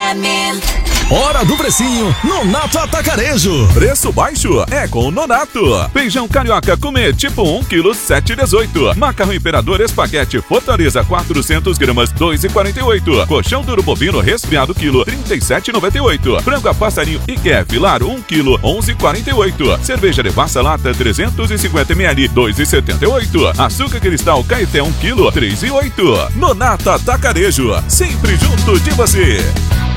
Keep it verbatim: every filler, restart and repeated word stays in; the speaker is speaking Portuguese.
M. Hora do precinho, Nonato Atacarejo. Preço baixo é com o Nonato. Feijão carioca comer tipo um quilo, sete e dezoito. Macarrão Imperador espaguete Fortaleza quatrocentas gramas, dois e quarenta e oito. Colchão duro bovino resfriado quilo, trinta e sete e noventa e oito. Frango a passarinho I Q F Lar um quilo, onze e quarenta e oito. Cerveja Devassa lata trezentos e cinquenta mililitros, dois e setenta e oito. Açúcar cristal Caeté um quilo, três e oito. Nonato Atacarejo, sempre junto de você.